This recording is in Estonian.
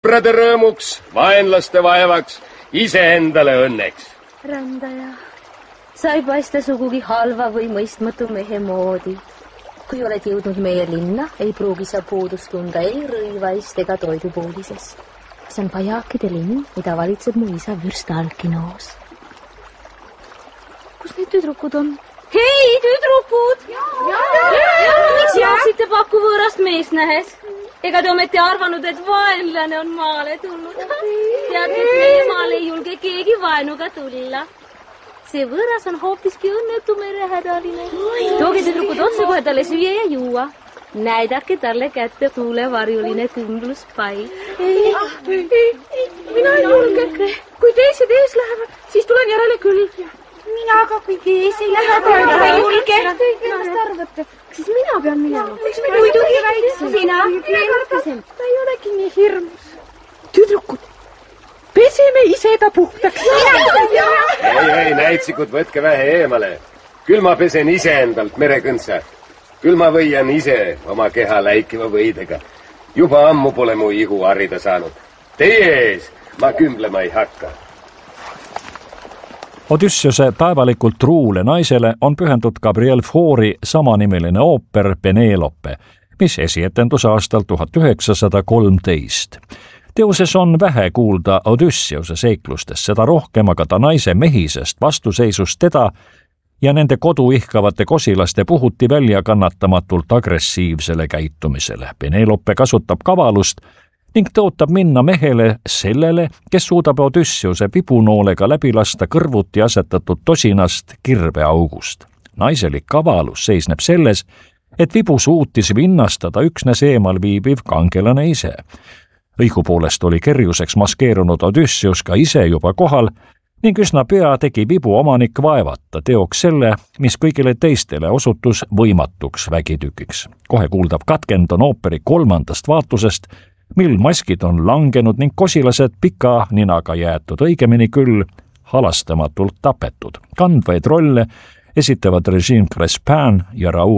sõprade rõõmuks, vaenlaste vaevaks, iseendale õnneks. Rändaja, sa ei paista sugugi halva või mõistmatu mehe moodi. Kui oled jõudnud meie linna, ei pruugi sa puudust tunda ei rõivaist ega toidupoodisest. See on pajakide linn, mida valitseb mu isa vürst Alkinoos. Kus need tüdrukud on? Hei, tüdrukud! Miks jooksite paku võõrast meest nähes? Ega te ometi arvanud, et vaenlane on maale tulnud? Tead, et meie maale ei julge keegi vaenuga tulla. See võõras on hoopiski õnnetu merehädaline. Tooge tüdrukud otse kohe talle süüa ja juua. Näidake talle kätte tuulevarjuline kümbluspai. Mina ei julge. Kui teised ees lähevad, siis tulen järele küll. Mina aga kui kees ei lähe, ei julge. Millest arvate? Siis mina pean minema. Muidugi väikse. Sina. Ta ei olegi nii hirmus. Tüdrukud, peseme ise ta puhtaks. Ei, näitsikud, võtke vähe eemale. Küll ma pesen ise endalt merekõntsa. Küll ma võian ise oma keha läikiva võidega. Juba ammu pole mu ihu harida saanud. Teie ees ma kümblema ei hakka. Odysseuse päevalikult truule naisele on pühendatud Gabriel Fauré samanimeline ooper Penelope, mis esietendus aastal 1913. Teoses on vähe kuulda Odysseuse seiklustest, seda rohkem aga ta naise mehisest vastuseisust teda ja nende kodu ihkavate kosilaste puhuti välja kannatamatult agressiivsele käitumisele. Penelope kasutab kavalust ning tõotab minna mehele sellele, kes suudab Odysseuse vibunoolega läbi lasta kõrvuti asetatud tosinast kirveaugust. Naiselik kavalus seisneb selles, et vibu suutis vinnastada üksnes eemal viibiv kangelane ise. Õigupoolest oli kerjuseks maskeerunud Odysseus ka ise juba kohal ning üsna pea tegi vibu omanik vaevata teoks selle, mis kõigile teistele osutus võimatuks vägitükiks. Kohe kuuldav katkend on ooperi 3. vaatusest, mil maskid on langenud ning kosilased pika ninaga jäetud, õigemini küll halastamatult tapetud. Kandvaid rolle esitavad Regine Crespin ja Raoul